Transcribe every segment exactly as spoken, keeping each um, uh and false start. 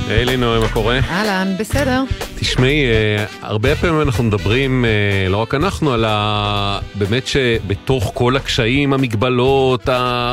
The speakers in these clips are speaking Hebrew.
היי לינוי, מה קורה? אהלן, בסדר. תשמעי, הרבה פעמים אנחנו מדברים, לא רק אנחנו, על ה... באמת שבתוך כל הקשיים, המגבלות,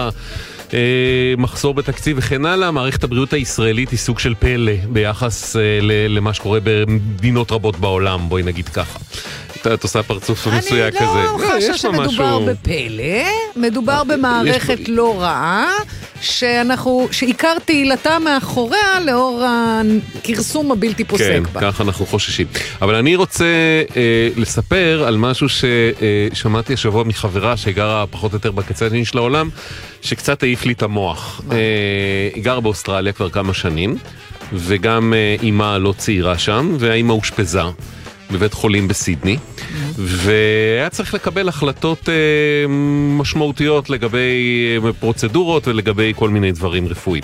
המחסור בתקציב וכן הלאה, מערכת הבריאות הישראלית היא סוג של פלא ביחס למה שקורה במדינות רבות בעולם, בואי נגיד ככה. את עושה פרצוף מסויה כזה. אני לא חושב שמדובר בפלא, מדובר במערכת לא רעה, שאנחנו, שעיקר תהילתה מאחוריה לאור הכרסום הבלתי פוסק בה. כן, ככה אנחנו חוששים. אבל אני רוצה אה, לספר על משהו ששמעתי השבוע מחברה שגרה פחות או יותר בקצה השני של העולם, שקצת העיף לי את המוח. אה, היא גרה באוסטרליה כבר כמה שנים, וגם אה, אימא לא צעירה שם, והאימא אושפזה בבית חולים בסידני, והיה צריך לקבל החלטות אה, משמעותיות לגבי פרוצדורות ולגבי כל מיני דברים רפואיים.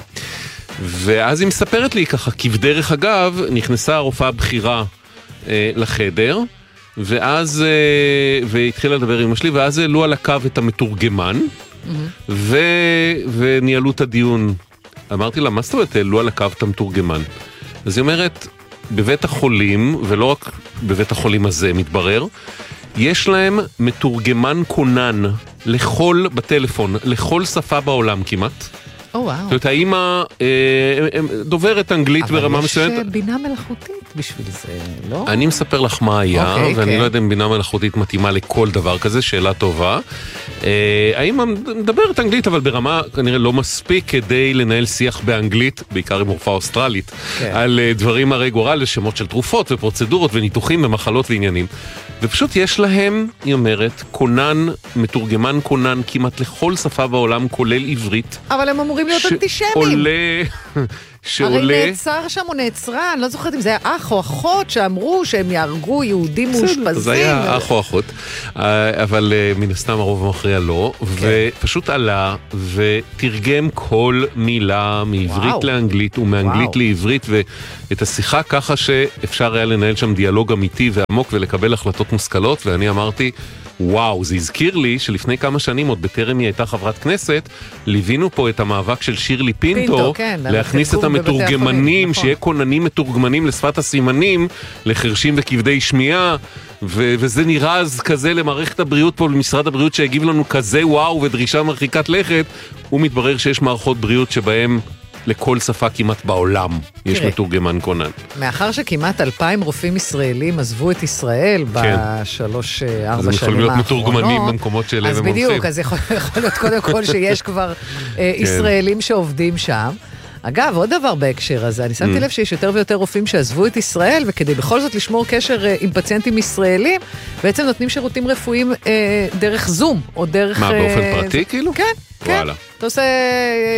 ואז היא מספרת לי ככה, כבדרך אגב, נכנסה הרופאה הבכירה אה, לחדר, ואז, אה, והתחילה לדבר עם משלי, ואז העלו על הקו את המתורגמן, ו, וניהלו את הדיון. אמרתי לה, מה זאת אומרת, העלו על הקו את המתורגמן? אז היא אומרת, בבית החולים, ולא רק בבית החולים הזה מתברר, יש להם מתורגמן כונן לכל, בטלפון, לכל שפה בעולם כמעט. או וואו. זאת אומרת, האמא דוברת אנגלית ברמה מסוימת. אבל יש בינה מלאכותית בשביל זה, לא? אני מספר לך מה היה, ואני לא יודע אם בינה מלאכותית מתאימה לכל דבר כזה, שאלה טובה. האמא מדברת אנגלית, אבל ברמה כנראה לא מספיק כדי לנהל שיח באנגלית, בעיקר עם רופאה אוסטרלית, על דברים הרי גורל, שמות של תרופות ופרוצדורות וניתוחים ומחלות ועניינים. ופשוט יש להם, היא אומרת, קונן, מתורגמן קונן כמעט לכל שפה בעולם, כולל עברית. אבל הם אמורים להיות אנטישמים. שעולה... שעולה... הרי נעצר שם או נעצרה, אני לא זוכרת אם זה היה אח או אחות שאמרו שהם יהרגו יהודים מאושפזים. זה היה אח או אחות, אבל מן הסתם הרוב המכריע לא, ופשוט עלה ותרגם כל מילה מעברית לאנגלית ומאנגלית לעברית, ואת השיחה ככה שאפשר היה לנהל שם דיאלוג אמיתי ועמוק ולקבל החלטות מושכלות, ואני אמרתי, וואו, זה הזכיר לי שלפני כמה שנים, עוד בטרם היא הייתה חברת כנסת, ליווינו פה את המאבק של שירלי פינטו, פינטו כן, להכניס את המתורגמנים, נכון. שיהיה קוננים מתורגמנים לשפת הסימנים, לחרשים וכבדי שמיעה, ו- וזה נראה אז כזה למערכת הבריאות פה, למשרד הבריאות שהגיב לנו כזה וואו ודרישה מרחיקת לכת, ומתברר שיש מערכות בריאות שבהם לכל שפה כמעט בעולם יש תראה, מתורגמן קונן. מאחר שכמעט אלפיים רופאים ישראלים עזבו את ישראל כן. בשלוש, ארבע שנים האחרונות. אז הם יכולים להיות מתורגמנים במקומות שאליהם הם הולכים. אז בדיוק, אז יכול, יכול להיות קודם כל שיש כבר כן. ישראלים שעובדים שם. אגב, עוד דבר בהקשר הזה, אני שמתי mm. לב שיש יותר ויותר רופאים שעזבו את ישראל, וכדי בכל זאת לשמור קשר אה, עם פציינטים ישראלים, בעצם נותנים שירותים רפואיים אה, דרך זום, או דרך... מה, באופן אה, פרטי זה... כאילו? כן, כן. וואלה. אתה עושה...